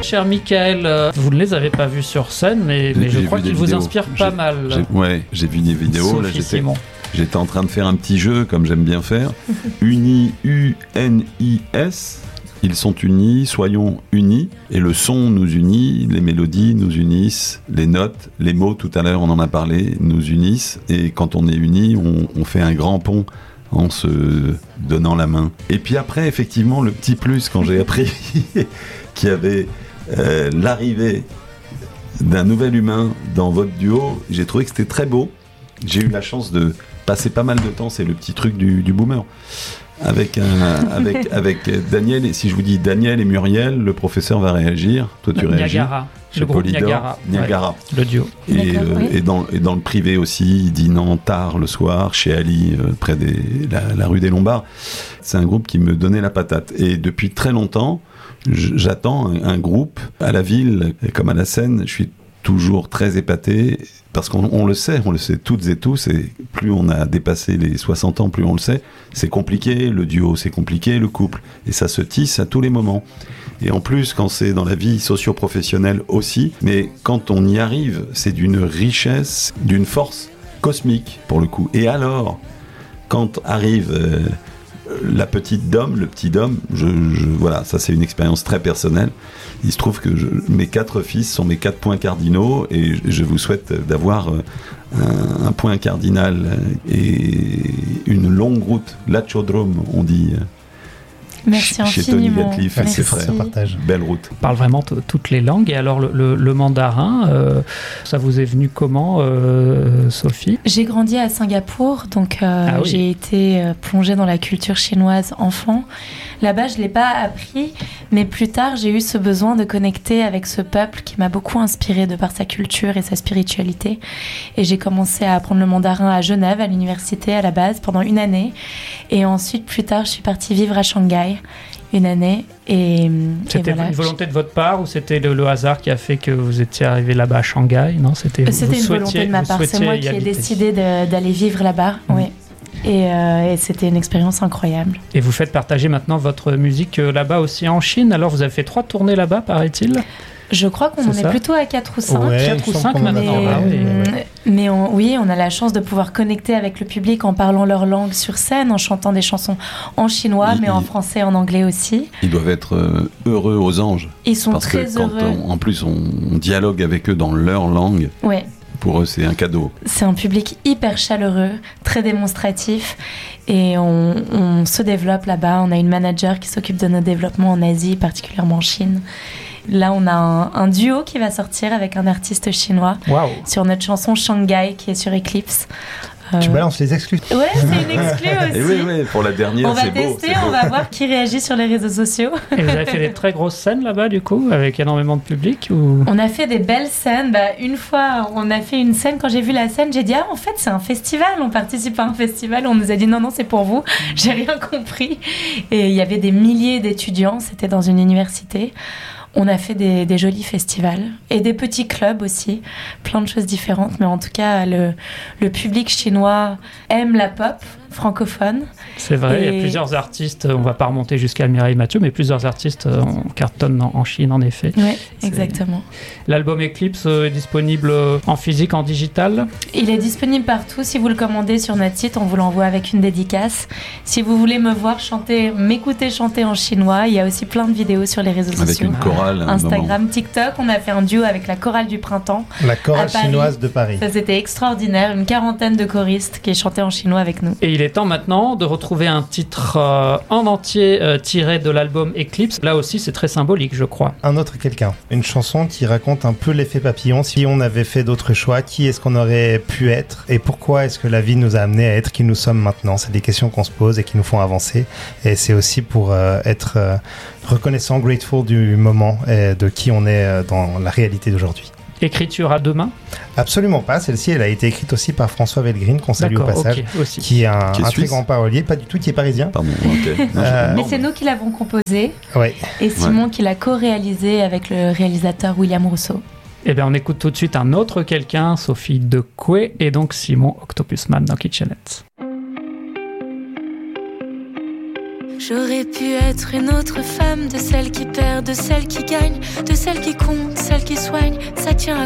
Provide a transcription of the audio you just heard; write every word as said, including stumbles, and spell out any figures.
cher Michael, euh, vous ne les avez pas vus sur scène, mais, mais je crois qu'ils vous inspirent pas j'ai, mal. J'ai, ouais, j'ai vu des vidéos. Sophie là, j'étais, Simon. j'étais en train de faire un petit jeu, comme j'aime bien faire. Uni, U N I S. Ils sont unis, soyons unis. Et le son nous unit, les mélodies nous unissent, les notes, les mots, tout à l'heure on en a parlé, nous unissent. Et quand on est unis, on, on fait un grand pont en se donnant la main. Et puis après, effectivement, le petit plus, quand j'ai appris qu'il y avait euh, l'arrivée d'un nouvel humain dans votre duo, j'ai trouvé que c'était très beau. J'ai eu la chance de passer pas mal de temps, c'est le petit truc du, du boomer. Avec, un, avec, avec Daniel, et si je vous dis Daniel et Muriel, le professeur va réagir. Toi, tu réagis. Niagara, le groupe Polydor, Niagara. Niagara. Ouais, le duo. Et, euh, oui. et, dans, et dans le privé aussi, il dînant tard le soir, chez Ali, euh, près de la, la rue des Lombards. C'est un groupe qui me donnait la patate. Et depuis très longtemps, j'attends un, un groupe à la ville, et comme à la scène, je suis toujours très épaté, parce qu'on on le sait, on le sait toutes et tous, et plus on a dépassé les soixante ans, plus on le sait, c'est compliqué, le duo c'est compliqué, le couple, et ça se tisse à tous les moments. Et en plus, quand c'est dans la vie socio-professionnelle aussi, mais quand on y arrive, c'est d'une richesse, d'une force cosmique, pour le coup. Et alors, quand arrive... Euh, la petite Dom, le petit Dom, je, je, voilà, ça c'est une expérience très personnelle. Il se trouve que je, mes quatre fils sont mes quatre points cardinaux et je, je vous souhaite d'avoir un, un point cardinal et une longue route, l'Achodrome, on dit. Merci chez Tony infiniment. Gatliff et ses frères. Partage. Belle route. On parle vraiment t- toutes les langues. Et alors, le, le, le mandarin, euh, ça vous est venu comment, euh, Sophie ? J'ai grandi à Singapour, donc euh, Ah oui. j'ai été euh, plongée dans la culture chinoise enfant. Là-bas, je ne l'ai pas appris, mais plus tard, j'ai eu ce besoin de connecter avec ce peuple qui m'a beaucoup inspirée de par sa culture et sa spiritualité. Et j'ai commencé à apprendre le mandarin à Genève, à l'université à la base, pendant une année. Et ensuite, plus tard, je suis partie vivre à Shanghai une année. Et, C'était et voilà. une volonté de votre part ou c'était le, le hasard qui a fait que vous étiez arrivé là-bas à Shanghai ? Non, c'était, C'était vous une souhaitiez- volonté de ma vous part. C'est souhaitiez moi y qui ai habiter. décidé de- d'aller vivre là-bas. Mmh. Oui. Et, euh, et c'était une expérience incroyable. Et vous faites partager maintenant votre musique euh, là-bas aussi en Chine. Alors, vous avez fait trois tournées là-bas, paraît-il ? Je crois qu'on C'est en ça est plutôt à quatre ou cinq. Ouais, quatre il ou me semble cinq qu'on en a maintenant, fait, ah oui. ouais, ouais. Mais on, oui, on a la chance de pouvoir connecter avec le public en parlant leur langue sur scène, en chantant des chansons en chinois, Il- mais en il- français et en anglais aussi. Ils doivent être euh, heureux aux anges. Ils sont Parce très que quand heureux. on, en plus on, on dialogue avec eux dans leur langue, Ouais, pour eux c'est un cadeau. c'est un public hyper chaleureux, très démonstratif, et on, on se développe là-bas. On a une manager qui s'occupe de notre développement en Asie, particulièrement en Chine. Là, on a un, un duo qui va sortir avec un artiste chinois Waouh ! sur notre chanson Shanghai qui est sur Eclipse. Euh, Tu balances les exclus. Ouais, c'est une exclue aussi. Et oui, oui, pour la dernière On va c'est beau. tester, c'est beau. on va voir qui réagit sur les réseaux sociaux. Et vous avez fait des très grosses scènes là-bas, du coup, avec énormément de public ou... On a fait des belles scènes. Bah, une fois, on a fait une scène. Quand j'ai vu la scène, j'ai dit ah en fait c'est un festival. On participe à un festival. On nous a dit non non c'est pour vous. J'ai rien compris. Et il y avait des milliers d'étudiants. C'était dans une université. On a fait des, des jolis festivals et des petits clubs aussi, plein de choses différentes. Mais en tout cas, le, le public chinois aime la pop francophone. C'est vrai, Et- il y a plusieurs artistes, on va pas remonter jusqu'à Mireille Mathieu, mais plusieurs artistes euh, en cartonnent en, en Chine, en effet. Oui, C'est- exactement. L'album Eclipse euh, est disponible euh, en physique, en digital. Il est disponible partout. Si vous le commandez sur notre site, on vous l'envoie avec une dédicace. Si vous voulez me voir chanter, m'écouter chanter en chinois, il y a aussi plein de vidéos sur les réseaux Avec sociaux. une chorale. un Instagram, TikTok. On a fait un duo avec la chorale du printemps. La À chorale Paris. chinoise de Paris. Ça, c'était extraordinaire. Une quarantaine de choristes qui chantaient en chinois avec nous. Et il est temps maintenant de retrouver un titre euh, en entier euh, tiré de l'album Eclipse. Là aussi, c'est très symbolique, je crois. Un autre quelqu'un. Une chanson qui raconte un peu l'effet papillon. Si on avait fait d'autres choix, qui est-ce qu'on aurait pu être et pourquoi est-ce que la vie nous a amené à être qui nous sommes maintenant? C'est des questions qu'on se pose et qui nous font avancer. Et c'est aussi pour euh, être euh, reconnaissant, grateful du moment et de qui on est euh, dans la réalité d'aujourd'hui. Écriture à deux mains. Absolument pas. Celle-ci, elle a été écrite aussi par François Velgreen, qu'on salue au D'accord, passage, ok, aussi. qui est un, Qui est un très suisse. grand parolier, pas du tout, qui est parisien. Pardon, ok. Non, Euh, Mais non, c'est nous qui l'avons composé. Ouais. Et Simon qui l'a co-réalisé avec le réalisateur William Rousseau. Eh bien, on écoute tout de suite un autre quelqu'un, Sophie Decoué, et donc Simon Octopusman dans Kitchenette. J'aurais pu être une autre femme, de celle qui perd, de celle qui gagne, de celle qui compte, celle qui soigne. Ça tient à